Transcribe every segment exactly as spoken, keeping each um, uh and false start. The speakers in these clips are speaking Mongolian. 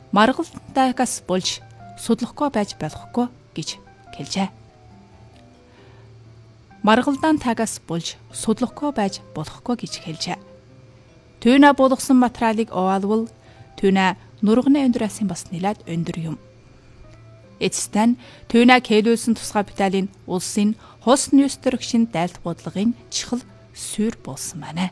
маргалтайгаас болж судлахгүй байж болохгүй гэж хэлжээ. Маргалдаан тагаас болж судлахгүй байж болохгүй гэж хэлжээ. Түүнэ болгосон материалыг овалвал түүнэ нурганы өндөрөөсөн бас нэлээд өндөр юм. Эцэстэн түүнэ кэлүүлсэн тусгай Виталийн улсын хос ньюстөрөгшин дайлт бодлогын чихэл сүйр болсон байна.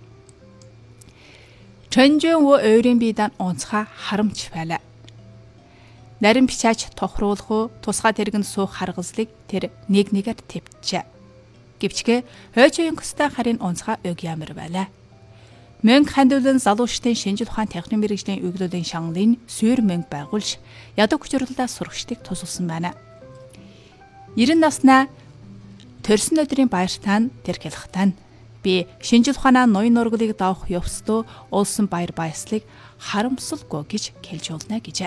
Чөнжөн wo ойрын биедан онцгой харамч байлаа. Нарийн бичаач тохируулах уу тусгай тэргэнд суух харгалзлыг тэр нэг нэгээр твчээ. Гэвчгээ хойчийн хөстэй харин онцгой өг ямар байлаа. Мөнх хандуулан залуучдын шинжил ухаан техник мэргэжлийн өглөөлийн шангалын сүйр мөнх байгуулж ядаг хүчрэлдээ сурагчдыг тусалсан байна. Ирэн наснаа төрсөн өдрийн баяртаан тэр хэлхтан би шинжил ухаанаа ноён нургалыг давах явцдоо улсын баяр баясгалыг харамсалгүй гэж хэлж болно гэжээ.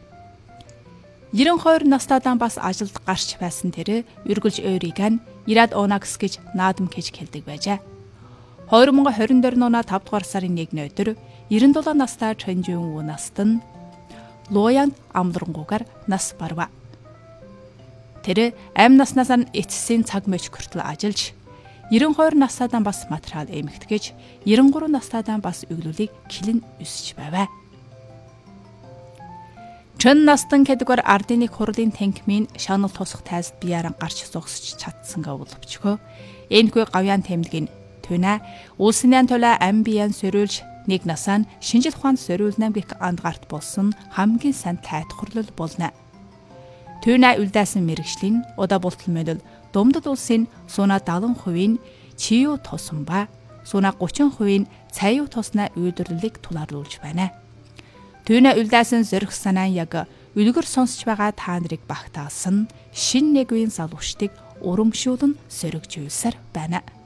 Ирэн хоёр настайдан бас ажилд гарч байсан тэр үргэлж өөрийг нь Ирад Онакс гэж наадам гэж хэлдэг байжээ. хоёр мың хорин дөрвөн оны тавд дугаар сарын нэгний өдөр девяносто дулаан настай Чөнжөн wo наст нь Лоян амдрангуугаар нас барва. Тэр амь наснаас нь эцсийн цаг мөч хүртэл ажиллаж девяносто хоёр настайдан бас материал эмэгтгэж девяносто гурван настайдан бас өглөлийг килэн өсөж байваа. Чөн настан гэдгээр ардын нэг хурлын танкимын шанал тусах тайлд биеаран гарч зогсож чадсангаа боловчгөө энэгүй гавьяан тэмдгийн түүнэ улсын төлөө ам биеэн сөрүүлж нэг насаа шинжил ухаанд сөрүүлнэм гэх андгарт болсон хамгийн сайн тайтхурлал болно. Түүнэ үлдээсэн мэрэгжлийн удаа бултал мэдэл Думдад улсын сууна дагалан хувийн чиүү тосон ба сууна гучин хувийн цаюу тосноо үйлдвэрлэлийг тулаарлуулж байна. Түүнэ үлдээсэн зөрөх санаан яг үлгэр сонсч байгаа та нарыг багтаасан шин нэгвийн залуучдыг урамшуулн сөрөгжүүлсээр байна.